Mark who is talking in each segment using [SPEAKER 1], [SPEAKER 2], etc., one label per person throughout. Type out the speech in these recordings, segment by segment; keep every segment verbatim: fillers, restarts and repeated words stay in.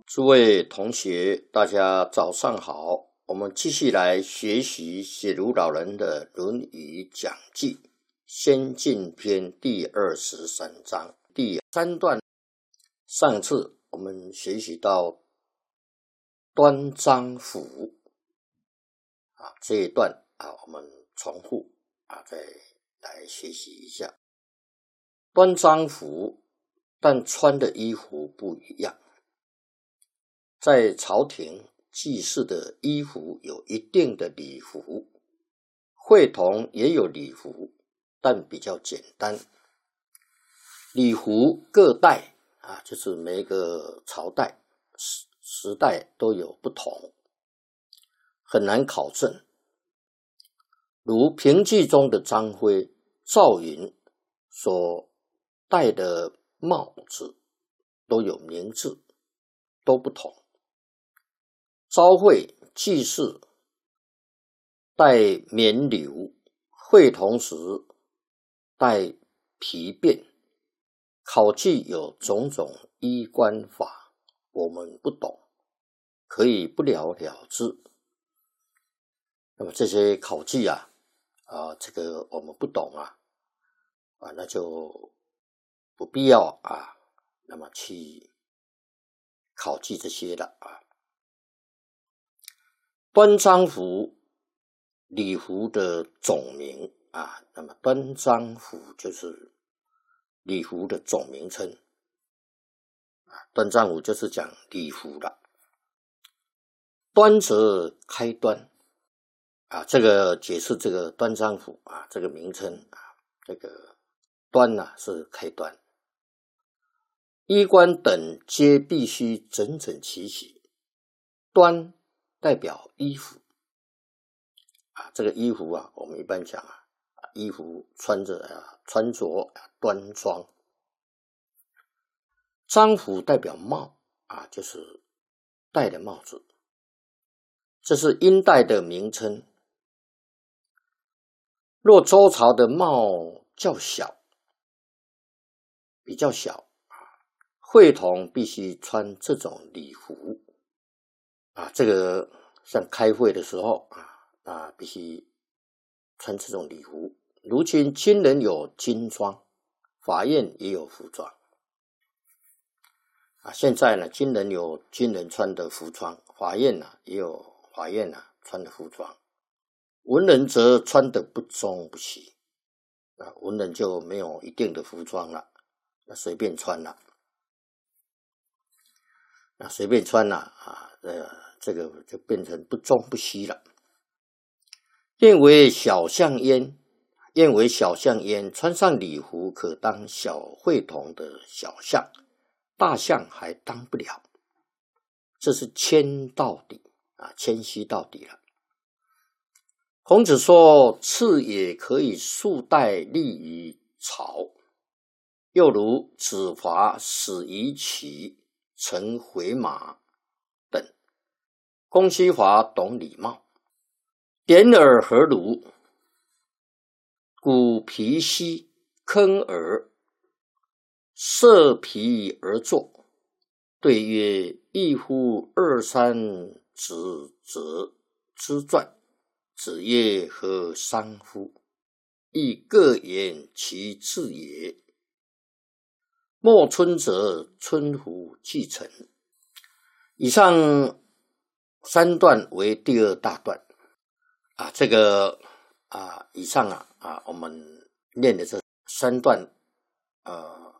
[SPEAKER 1] 诸位同学，大家早上好。我们继续来学习写如老人的《论语讲记》先进篇第二十三章第三段。上次我们学习到端章甫啊这一段啊，我们重复啊再来学习一下。端章甫，但穿的衣服不一样。在朝廷祭祀的衣服有一定的礼服，会同也有礼服，但比较简单。礼服各代啊，就是每一个朝代时时代都有不同，很难考证。如评剧中的张飞、赵云所戴的帽子都有名字，都不同。朝会祭祀戴冕旒，会同时戴皮鞭。考据有种种衣冠法，我们不懂，可以不了了之。那么这些考据啊，啊，这个我们不懂啊，啊，那就不必要啊，那么去考据这些了啊。端章甫，礼服的总名啊，那么端章甫就是礼服的总名称啊，端章甫就是讲礼服的。端则开端啊，这个解释这个端章甫啊，这个名称啊，这个端呢、啊、是开端。衣冠等皆必须整整齐齐，端代表衣服啊，这个衣服啊，我们一般讲啊，衣服穿着啊，穿着啊端庄。章甫代表帽啊，就是戴的帽子，这是殷代的名称。若周朝的帽较小，比较小啊，会同必须穿这种礼服啊，这个像开会的时候啊，啊必须穿这种礼服。如今军人有军装，法院也有服装啊。现在呢，军人有军人穿的服装，法院呢、啊、也有法院啊穿的服装。文人则穿的不中不西啊，文人就没有一定的服装了，那随便穿了，那随便穿了啊，呃，这个就变成不中不西了。愿为小象焉，愿为小象焉，穿上礼服可当小会同的小象，大象还当不了。这是谦到底啊，谦虚到底了。孔子说：“次也可以数代立于朝。”又如子华死于齐，乘回马等。公西华懂礼貌。点耳何如？鼓皮兮，铿耳，设皮而坐。对曰：“一乎二三子则之传。”子曰：“何伤乎？亦各言其志也。莫春则春乎既成。”以上三段为第二大段啊，这个啊，以上啊啊，我们念的这三段呃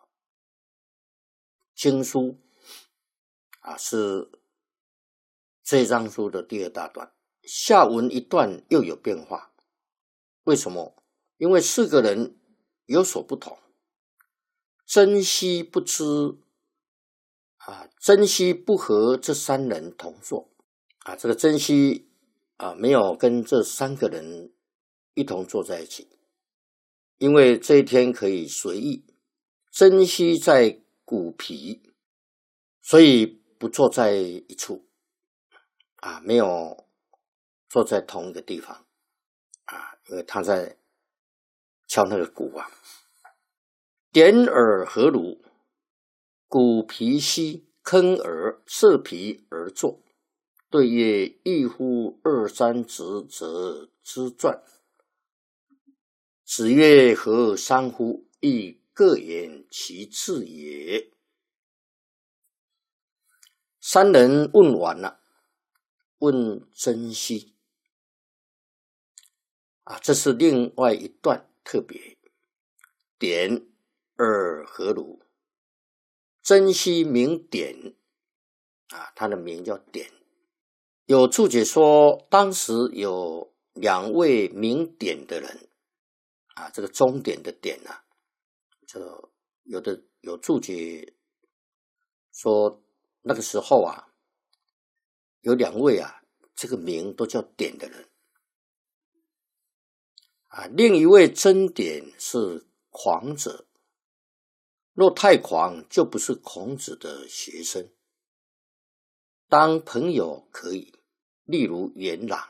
[SPEAKER 1] 经书啊，是这章书的第二大段。下文一段又有变化，为什么？因为四个人有所不同，珍惜不知啊，珍惜不和这三人同坐啊，这个珍惜啊没有跟这三个人一同坐在一起，因为这一天可以随意。珍惜在鼓皮，所以不坐在一处啊，没有坐在同一个地方啊，因为他在敲那个鼓啊。点耳何如？鼓皮兮， 坑而射皮而作。对曰：亦乎二三子者之传。子曰：何三乎？亦各言其志也。三人问完了，问曾皙啊，这是另外一段特别。典尔何如？曾皙名典啊，他的名叫典。有注解说，当时有两位名典的人啊，这个钟点的点啊，这有的有注解说，那个时候啊，有两位啊，这个名都叫典的人啊，另一位真典是狂者，若太狂，就不是孔子的学生。当朋友可以，例如元朗，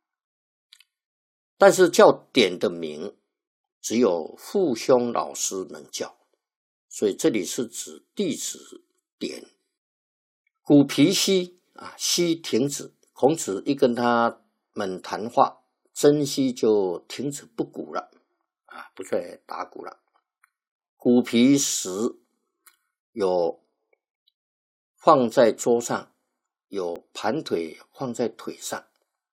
[SPEAKER 1] 但是叫典的名，只有父兄老师能叫，所以这里是指弟子典。鼓皮兮啊，皙停止。孔子一跟他们谈话，曾皙就停止不鼓了啊，不再打鼓了。鼓皮时有放在桌上，有盘腿放在腿上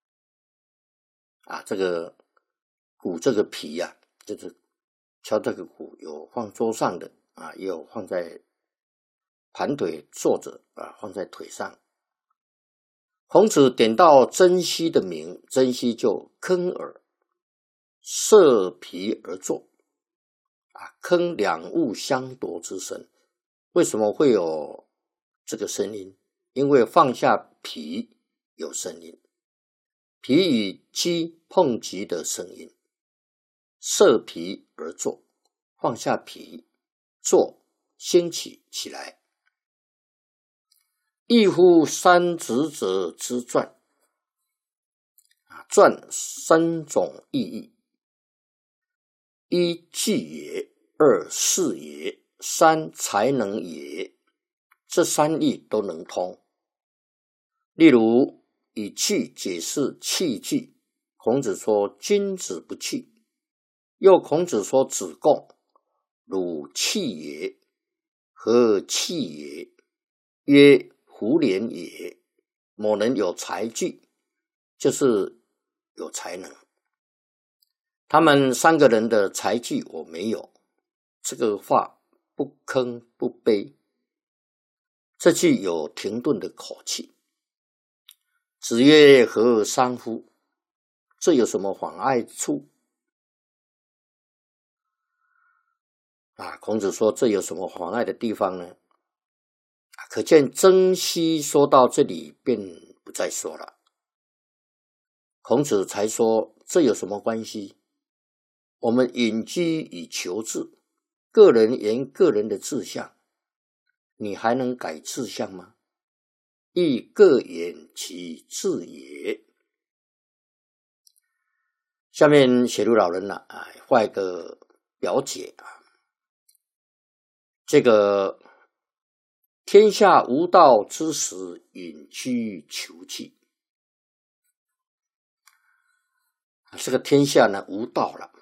[SPEAKER 1] 啊，这个鼓这个皮啊，就是敲这个鼓，有放桌上的啊，也有放在盘腿坐着啊，放在腿上。孔子点到曾皙的名，曾皙就坑耳射皮而作啊，坑两物相夺之声。为什么会有这个声音？因为放下皮有声音，皮与击碰击的声音，射皮而作，放下皮，作兴起起来。亦乎三子者之传啊，传三种意义：一技也，二事也，三才能也。这三义都能通。例如以器解释器具，孔子说君子不器，又孔子说子贡汝器也，何器也？曰胡连也。某人有才具，就是有才能。他们三个人的才具我没有，这个话不吭不卑，这句有停顿的口气。子曰：何三乎？这有什么妨碍处啊？孔子说这有什么妨碍的地方呢？可见曾皙说到这里便不再说了。孔子才说这有什么关系？我们隐居以求治，个人言个人的志向，你还能改志向吗？亦各言其志也。下面写入老人了啊，画一个表解啊。这个天下无道之时，隐居求气。这个天下呢无道了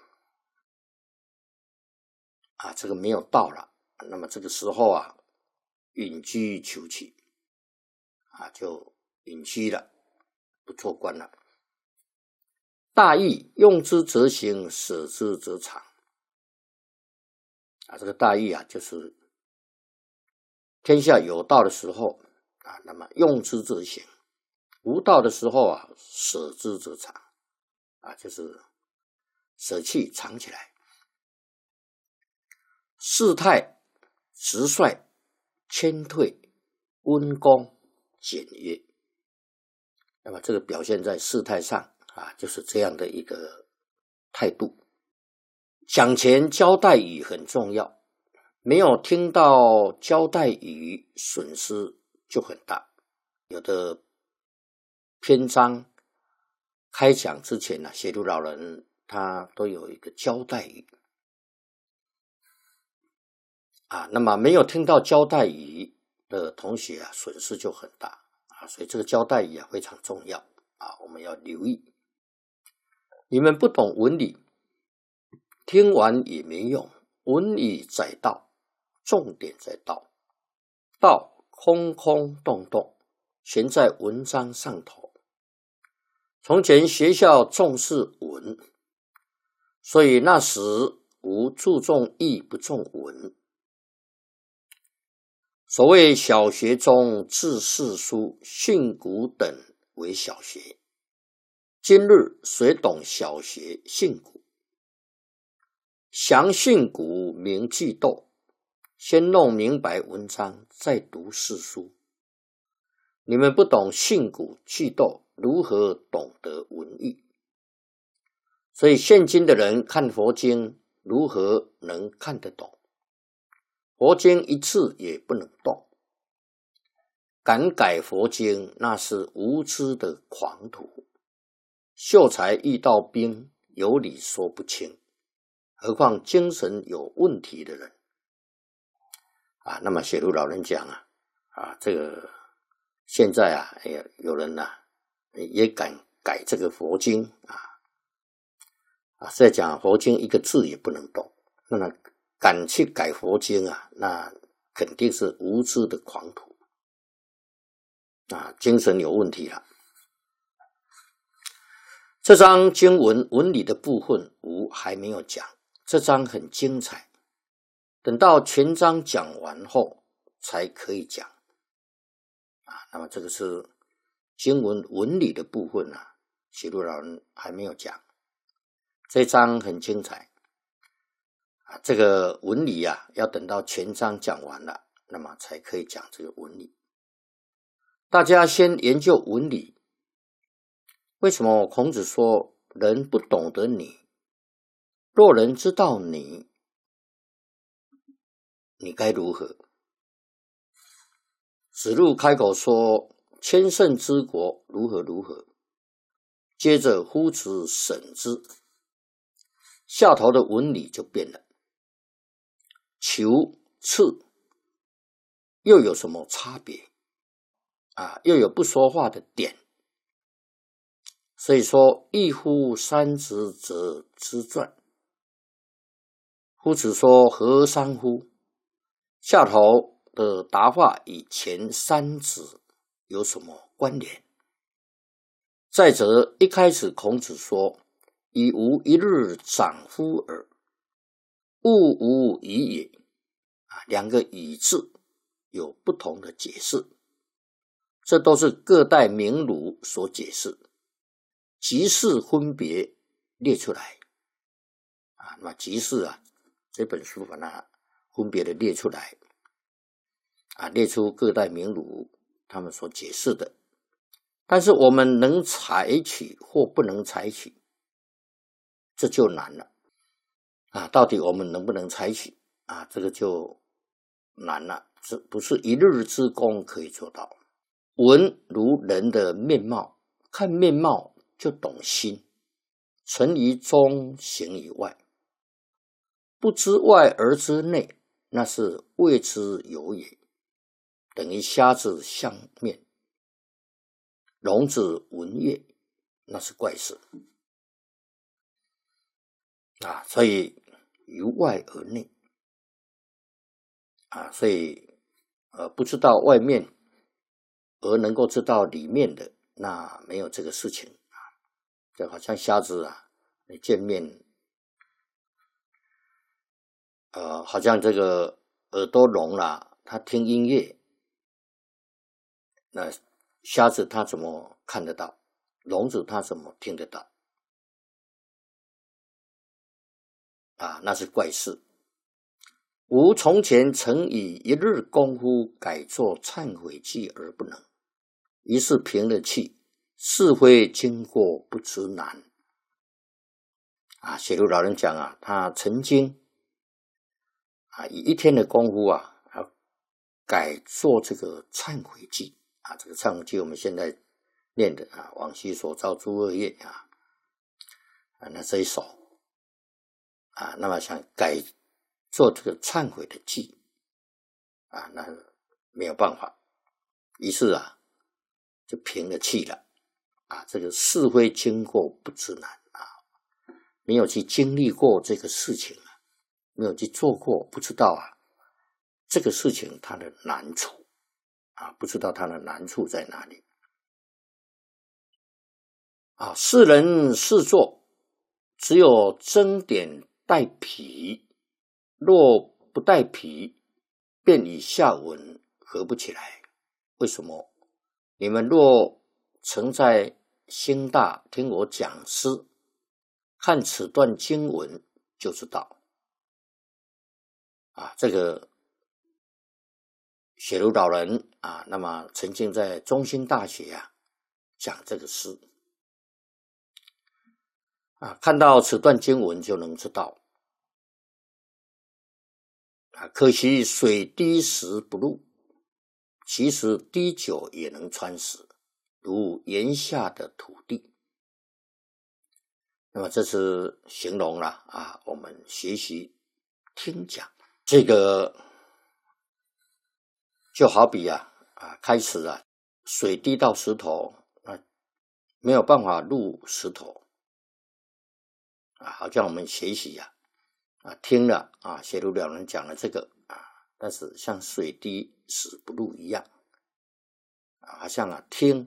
[SPEAKER 1] 啊，这个没有道了。那么这个时候啊，隐居求气啊，就隐居了，不做官了。大义，用之则行，舍之则藏。啊，这个大义啊，就是天下有道的时候啊，那么用之则行；无道的时候啊，舍之则藏。啊，就是舍弃藏起来。事态直率，谦退，温恭，简约。那么这个表现在事态上啊，就是这样的一个态度。讲前交代语很重要，没有听到交代语，损失就很大。有的篇章开讲之前呢、啊，写读老人他都有一个交代语啊，那么没有听到交代语， 的同学啊，损失就很大啊，所以这个交代语啊非常重要啊，我们要留意。你们不懂文理，听完也没用。文以载道，重点在道。道空空洞洞，全在文章上头。从前学校重视文，所以那时无注重义不重文。所谓小学中治世书、训诂等为小学，今日谁懂小学训诂？详训诂明句读，先弄明白文章，再读世书。你们不懂训诂句读，如何懂得文艺？所以现今的人看佛经，如何能看得懂？佛经一字也不能动，敢改佛经，那是无知的狂徒。秀才遇到兵，有理说不清，何况精神有问题的人啊？那么写入老人讲啊，啊，这个现在啊，哎呀，有人呐、啊、也敢改这个佛经啊，啊，在讲佛经一个字也不能动，那么敢去改佛经啊，那肯定是无知的狂徒啊，精神有问题了。这章经文文理的部分吾还没有讲，这章很精彩，等到全章讲完后才可以讲啊。那么这个是经文文理的部分啊，许多老人还没有讲，这章很精彩啊。这个文理啊，要等到全章讲完了，那么才可以讲这个文理。大家先研究文理。为什么孔子说人不懂得你，若人知道你，你该如何？子路开口说千乘之国如何如何，接着夫子审之，下头的文理就变了。求次又有什么差别啊？又有不说话的点。所以说一夫三子者之传，夫子说何三夫？下头的答话与前三子有什么关联？再者一开始孔子说以无一日长夫耳，物无以也，两个以字有不同的解释，这都是各代名儒所解释，集释分别列出来啊。那么集释啊这本书把它分别的列出来啊，列出各代名儒他们所解释的，但是我们能采取或不能采取，这就难了啊。到底我们能不能采取啊？这个就难了，这不是一日之功可以做到。文如人的面貌，看面貌就懂心，存于中，行于外，不知外而知内，那是未之有也，等于瞎子相面，聋子闻乐，那是怪事啊。所以由外而内啊，所以呃不知道外面而能够知道里面的，那没有这个事情啊。就好像瞎子啊，你见面呃好像这个耳朵聋了，他听音乐，那瞎子他怎么看得到？聋子他怎么听得到？啊，那是怪事。吾从前曾以一日功夫改作忏悔记而不能，于是平了气，是非经过不知难。啊，写入老人讲啊，他曾经啊以一天的功夫啊，啊改做这个忏悔记啊，这个忏悔记我们现在念的啊，往昔所造诸恶业啊，啊那这一首啊，那么想改做这个忏悔的记啊，那没有办法，于是啊就平了气了啊。这个是非经过不知难啊，没有去经历过这个事情啊，没有去做过，不知道啊这个事情它的难处啊，不知道它的难处在哪里啊。世人试作，只有增点带皮，若不带皮，便以下文合不起来。为什么？你们若曾在兴大听我讲诗，看此段经文就知道啊。这个雪茹老人啊，那么曾经在中兴大学啊讲这个诗啊，看到此段经文就能知道啊。可惜水滴石不入，其实滴酒也能穿石，如檐下的土地。那么这是形容了啊，我们学习听讲这个，就好比啊啊，开始啊，水滴到石头啊，没有办法入石头啊，好像我们学习呀 啊, 啊，听了啊，雪茹老人讲了这个啊，但是像水滴石不入一样啊，好像啊听